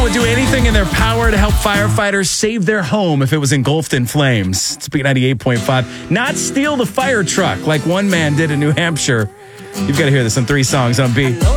would do anything in their power to help firefighters save their home if it was engulfed in flames. It's B98.5. Not steal the fire truck like one man did in New Hampshire. You've got to hear this on 3 Songs on B.